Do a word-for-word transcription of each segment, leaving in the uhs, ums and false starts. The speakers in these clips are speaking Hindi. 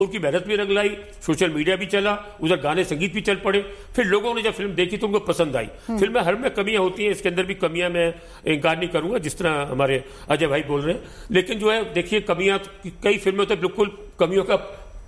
उनकी मेहनत भी रंग लाई, सोशल मीडिया भी चला, उधर गाने संगीत भी चल पड़े। फिर लोगों ने जब फिल्म देखी तो उनको पसंद आई। फिल्म में हर में कमियां होती हैं, इसके अंदर भी कमियां मैं इंकार नहीं करूंगा, जिस तरह हमारे अजय भाई बोल रहे हैं। लेकिन जो है देखिए, कमियां कई फिल्में तो बिल्कुल कमियों का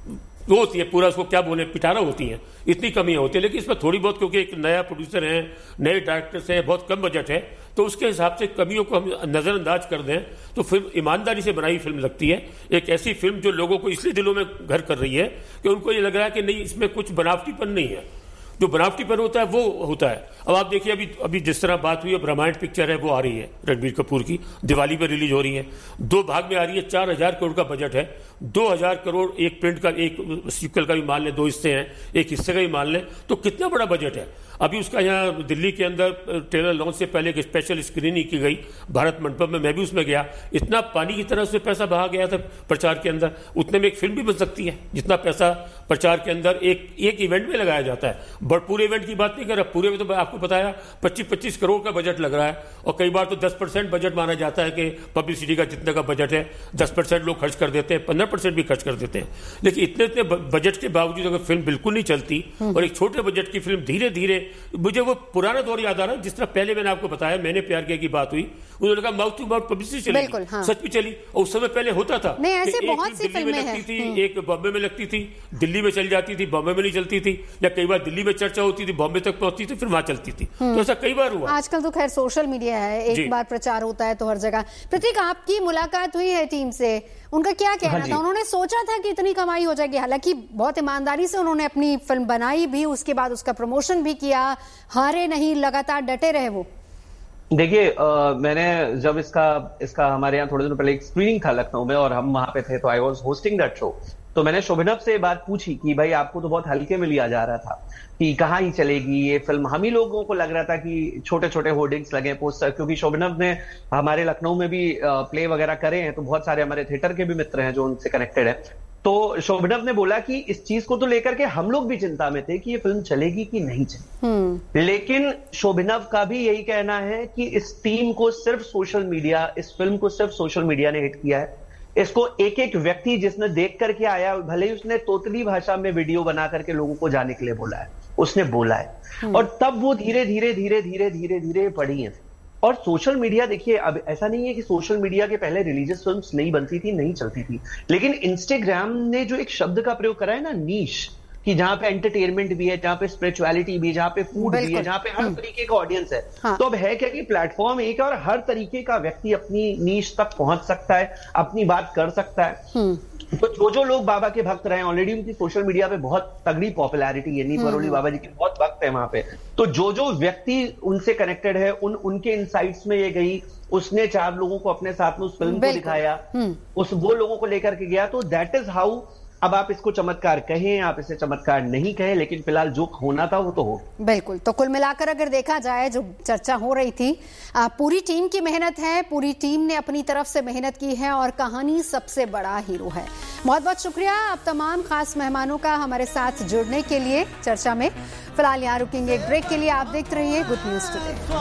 वो होती है, पूरा उसको क्या बोले, पिटारा होती हैं, इतनी कमियां होती है। लेकिन इसमें थोड़ी बहुत, क्योंकि एक नया प्रोड्यूसर है, नए डायरेक्टर्स हैं, बहुत कम बजट है, तो उसके हिसाब से कमियों को हम नजरअंदाज कर दें तो फिल्म ईमानदारी से बनाई फिल्म लगती है। एक ऐसी फिल्म जो लोगों को इसलिए दिलों में घर कर रही है कि उनको ये लग रहा है कि नहीं, इसमें कुछ बनावटीपन नहीं है। जो बनावटीपन होता है वो होता है। अब आप देखिए, अभी अभी जिस तरह बात हुई, अब रामायण पिक्चर है वो आ रही है रणबीर कपूर की, दिवाली पे रिलीज हो रही है, दो भाग में आ रही है, चार हजार करोड़ का बजट है। दो हजार करोड़ एक प्रिंट का, एक सीक्वल का भी मान लें, दो हिस्से हैं, एक हिस्से का भी मान लें, तो कितना बड़ा बजट है। अभी उसका यहाँ दिल्ली के अंदर ट्रेलर लॉन्च से पहले एक स्पेशल स्क्रीनिंग की गई भारत मंडपम में, मैं भी उसमें गया। इतना पानी की तरह उसमें पैसा बहा गया था प्रचार के अंदर, उतने में एक फिल्म भी बन सकती है जितना पैसा प्रचार के अंदर एक एक इवेंट में लगाया जाता है। बट पूरे इवेंट की बात नहीं कर रहा, पूरे में तो आपको बताया पच्चीस पच्चीस करोड़ का बजट लग रहा है, और कई बार तो दस परसेंट बजट माना जाता है कि पब्लिसिटी का जितने का बजट है दस परसेंट लोग खर्च कर देते हैं, पंद्रह परसेंट भी खर्च कर देते हैं। लेकिन इतने इतने बजट के बावजूद अगर फिल्म बिल्कुल नहीं चलती और एक छोटे बजट की फिल्म धीरे धीरे, मुझे वो पुराना दौर याद आ रहा है जिस तरह पहले मैंने आपको बताया, मैंने प्यार किया की बात हुई, उन्होंने कहा माउथ टू माउथ पब्लिसिटी चली, हाँ। सच भी चली। और उस समय पहले होता था नहीं, ऐसे बहुत सी फिल्में लगती थी, एक बॉम्बे में लगती थी, दिल्ली में चल जाती थी, बॉम्बे में नहीं चलती थी, या कई बार दिल्ली में चर्चा होती थी, बॉम्बे तक पहुंचती थी, फिर वहां चलती थी। तो ऐसा कई बार हुआ। आजकल तो खैर सोशल मीडिया है, एक बार प्रचार होता है तो हर जगह। प्रतीक, आपकी मुलाकात हुई है टीम से, उनका क्या कहना हाँ था? उन्होंने सोचा था कि इतनी कमाई हो जाएगी? हालांकि बहुत ईमानदारी से उन्होंने अपनी फिल्म बनाई भी, उसके बाद उसका प्रमोशन भी किया, हारे नहीं, लगातार डटे रहे वो। देखिए, मैंने जब इसका इसका हमारे यहाँ थोड़े दिनों पहले एक स्क्रीनिंग था लखनऊ में और हम वहां पे थे, तो I was hosting that show. तो मैंने शोभिनव से बात पूछी कि भाई आपको तो बहुत हल्के में लिया जा रहा था कि कहाँ ही चलेगी ये फिल्म। हम ही लोगों को लग रहा था कि छोटे छोटे होर्डिंग्स लगे, पोस्टर, क्योंकि शोभिनव ने हमारे लखनऊ में भी प्ले वगैरह करे हैं, तो बहुत सारे हमारे थिएटर के भी मित्र हैं जो उनसे कनेक्टेड है। तो शोभिनव ने बोला कि इस चीज को तो लेकर के हम लोग भी चिंता में थे कि ये फिल्म चलेगी कि नहीं चलेगी। लेकिन शोभिनव का भी यही कहना है कि इस टीम को सिर्फ सोशल मीडिया, इस फिल्म को सिर्फ सोशल मीडिया ने हिट किया है। इसको एक एक व्यक्ति जिसने देख करके आया, भले ही उसने तोतली भाषा में वीडियो बना करके लोगों को जाने के लिए बोला है, उसने बोला है, और तब वो धीरे धीरे धीरे धीरे धीरे धीरे बढ़ी है। और सोशल मीडिया, देखिए, अब ऐसा नहीं है कि सोशल मीडिया के पहले रिलीजियस फिल्म्स नहीं बनती थी, नहीं चलती थी, लेकिन इंस्टाग्राम ने जो एक शब्द का प्रयोग करा है ना, नीश, कि जहां पे एंटरटेनमेंट भी है, जहां पे स्पिरिचुअलिटी भी है, जहां पे फूड भी है, जहां पे हर तरीके का ऑडियंस है। हाँ। तो अब है क्या कि प्लेटफॉर्म एक है और हर तरीके का व्यक्ति अपनी नीश तक पहुंच सकता है, अपनी बात कर सकता है। तो जो जो लोग बाबा के भक्त रहे, ऑलरेडी उनकी सोशल मीडिया पे बहुत तगड़ी पॉपुलैरिटी है, नीत वरोली बाबा जी के बहुत भक्त है वहां पे। तो जो जो व्यक्ति उनसे कनेक्टेड है, उन उनके इनसाइट्स में ये गई, उसने चार लोगों को अपने साथ में उस फिल्म को दिखाया, उस वो लोगों को लेकर के गया। तो दैट इज हाउ, अब आप इसको चमत्कार कहें, आप इसे चमत्कार नहीं कहें, लेकिन फिलहाल जो होना था वो तो हो। बिल्कुल। तो कुल मिलाकर अगर देखा जाए, जो चर्चा हो रही थी, पूरी टीम की मेहनत है, पूरी टीम ने अपनी तरफ से मेहनत की है और कहानी सबसे बड़ा हीरो है। बहुत बहुत शुक्रिया आप तमाम खास मेहमानों का हमारे साथ जुड़ने के लिए चर्चा में। फिलहाल यहाँ रुकेंगे एक ब्रेक के लिए। आप देखते रहिए गुड न्यूज टुडे।